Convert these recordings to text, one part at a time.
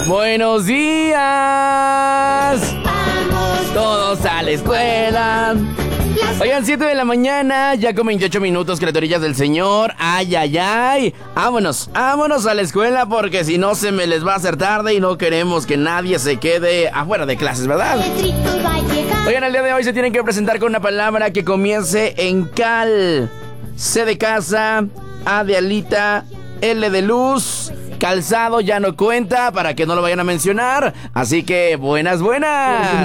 Buenos días. Vamos todos a la escuela. Oigan, 7 de la mañana, ya con 28 minutos, criaturillas del Señor. Ay, ay, ay. Vámonos a la escuela porque si no se me les va a hacer tarde y no queremos que nadie se quede afuera de clases, ¿verdad? Oigan, el día de hoy se tienen que presentar con una palabra que comience en cal. C de casa, A de alita, L de luz. Calzado ya no cuenta para que no lo vayan a mencionar. Así que buenas. Hola,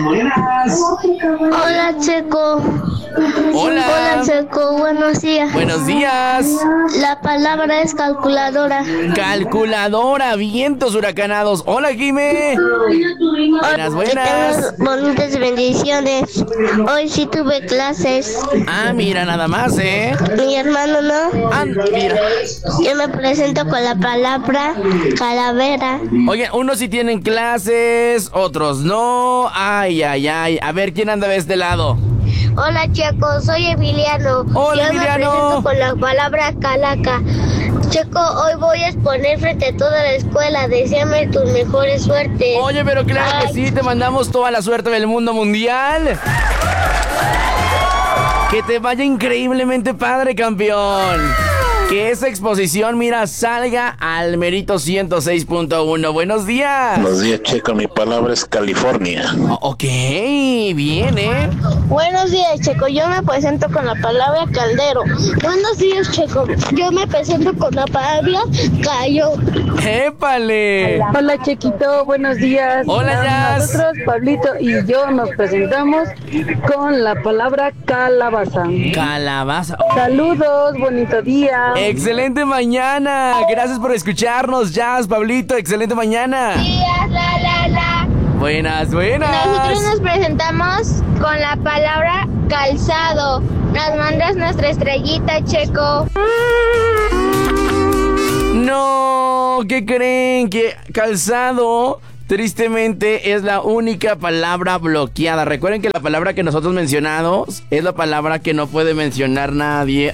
Checo. Hola, Checo, buenos días. Buenos días. La palabra es calculadora. Calculadora, vientos huracanados. Hola, Jimé. Buenas. Que tengas bonitas bendiciones. Hoy sí tuve clases. Ah, mira, nada más, ¿eh? Mi hermano no. Ah, mira. Yo me presento con la palabra calavera. Oigan, unos sí tienen clases, otros no. Ay, ay, ay. A ver, ¿quién anda de este lado? Hola, Checo, soy Emiliano. Hola, Yo Emiliano. me presento con la palabra calaca. Checo, hoy voy a exponer frente a toda la escuela. Deséame tus mejores suertes. Oye, pero claro que sí, te mandamos toda la suerte del mundo mundial. Que te vaya increíblemente padre, campeón. Que esa exposición, mira, salga al merito 106.1. Buenos días. Buenos días, Checo. Mi palabra es California. Ok, bien, ¿eh? Buenos días, Checo. Yo me presento con la palabra caldero. Buenos días, Checo. Yo me presento con la palabra callo. ¡Épale! Hola, Chequito, buenos días. Hola, Jazz. Nosotros, Pablito y yo nos presentamos con la palabra calabaza. Calabaza. Saludos, bonito día. ¡Excelente mañana! Gracias por escucharnos, Jazz, Pablito. ¡Excelente mañana! Días, la. Buenas. Nosotros nos presentamos con la palabra calzado. Nos mandas nuestra estrellita, Checo. No, ¿qué creen? Que calzado, tristemente, es la única palabra bloqueada. Recuerden que la palabra que nosotros mencionamos es la palabra que no puede mencionar nadie.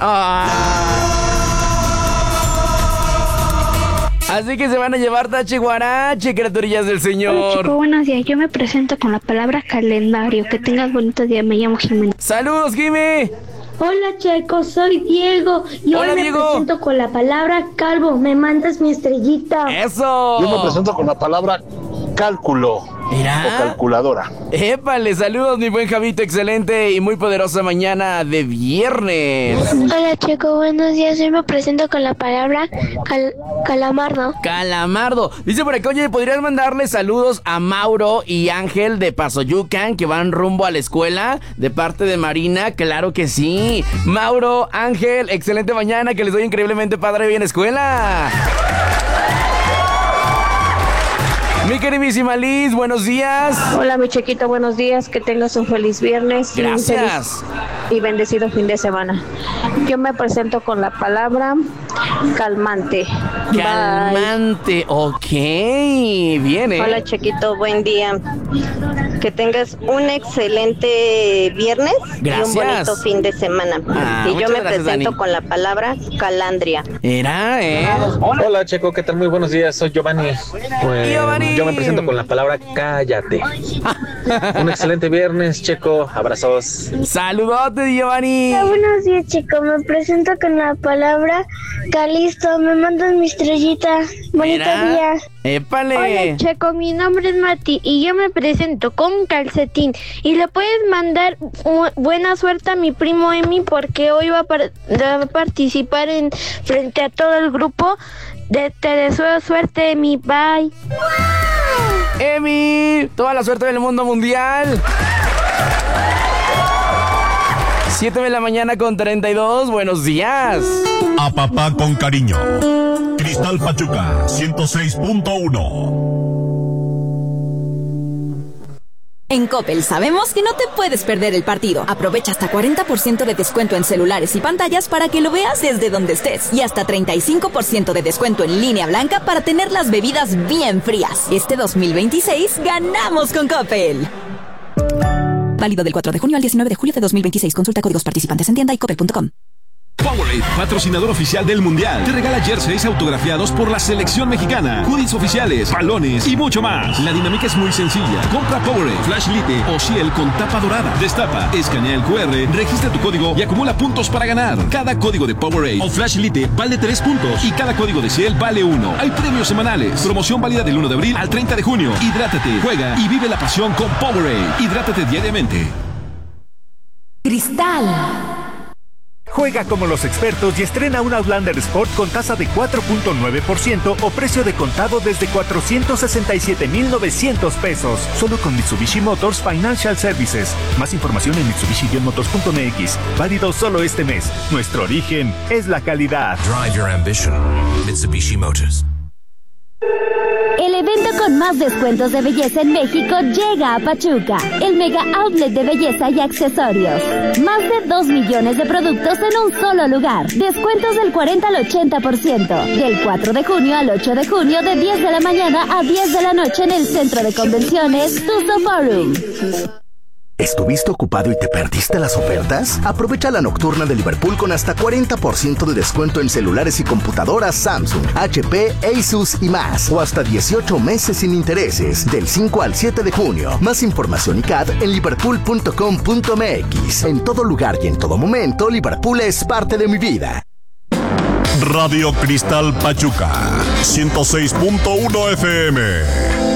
Así que se van a llevar tache guarache, criaturillas del Señor. Hola, Chico, buenos días. Yo me presento con la palabra calendario. Que tengas bonito día. Me llamo Jimena. ¡Saludos, Jimé! Hola, Checo, soy Diego y Hola, hoy me Diego. presento con la palabra calvo. ¿Me mandas mi estrellita? ¡Eso! Yo me presento con la palabra cálculo. Mira. O calculadora. ¡Épale! Saludos, mi buen Javito. Excelente y muy poderosa mañana de viernes. Hola, Checo, buenos días. Hoy me presento con la palabra calamardo. Calamardo. Dice por acá, oye, ¿podrías mandarle saludos a Mauro y Ángel de Pasoyucan que van rumbo a la escuela de parte de Marina? Claro que sí. Mauro, Ángel, excelente mañana, que les doy increíblemente padre hoy en escuela. Mi queridísima Liz, buenos días. Hola, mi Chequito, buenos días. Que tengas un feliz viernes. Gracias. Y bendecido fin de semana. Yo me presento con la palabra calmante. Calmante, ok, bien, Hola, Chequito, buen día. Que tengas un excelente viernes. Gracias. Y un bonito fin de semana. Y yo muchas me gracias, presento Dani. con la palabra calandria. Era, Hola, Checo, ¿qué tal? Muy buenos días, soy Giovanni. Giovanni. Yo me presento con la palabra cállate. Un excelente viernes, Checo, abrazos. Saludote, Giovanni. Buenos días, Checo. Me presento con la palabra Calisto. Me mandas mi estrellita. Bonito Mira. día. ¡Épale! Hola, Checo, mi nombre es Mati y yo me presento con calcetín. Y le puedes mandar buena suerte a mi primo Emi porque hoy va a participar frente a todo el grupo. Te deseo suerte, Emi. Bye. Emi, toda la suerte del mundo mundial. 7 de la mañana con 32, buenos días. A papá con cariño. Cristal Pachuca 106.1. En Coppel sabemos que no te puedes perder el partido. Aprovecha hasta 40% de descuento en celulares y pantallas para que lo veas desde donde estés. Y hasta 35% de descuento en línea blanca para tener las bebidas bien frías. Este 2026 ganamos con Coppel. Válido del 4 de junio al 19 de julio de 2026. Consulta códigos participantes en tienda y coppel.com. Powerade, patrocinador oficial del Mundial, te regala jerseys autografiados por la selección mexicana, hoodies oficiales, balones y mucho más. La dinámica es muy sencilla. Compra Powerade, Flash Lite o Ciel con tapa dorada. Destapa, escanea el QR, registra tu código y acumula puntos para ganar. Cada código de Powerade o Flash Lite vale 3 puntos y cada código de Ciel vale 1. Hay premios semanales. Promoción válida del 1 de abril al 30 de junio. Hidrátate, juega y vive la pasión con Powerade. Hidrátate diariamente. Cristal. Juega como los expertos y estrena un Outlander Sport con tasa de 4.9% o precio de contado desde 467,900 pesos. Solo con Mitsubishi Motors Financial Services. Más información en mitsubishi-motors.mx. Válido solo este mes. Nuestro origen es la calidad. Drive your ambition. Mitsubishi Motors. El evento con más descuentos de belleza en México llega a Pachuca, el mega outlet de belleza y accesorios. Más de 2 millones de productos en un solo lugar. Descuentos del 40 al 80%. Del 4 de junio al 8 de junio de 10 de la mañana a 10 de la noche en el Centro de Convenciones Tuzo Forum. ¿Estuviste ocupado y te perdiste las ofertas? Aprovecha la nocturna de Liverpool con hasta 40% de descuento en celulares y computadoras Samsung, HP, Asus y más. O hasta 18 meses sin intereses, del 5 al 7 de junio. Más información y CAD en liverpool.com.mx. En todo lugar y en todo momento, Liverpool es parte de mi vida. Radio Cristal Pachuca, 106.1 FM.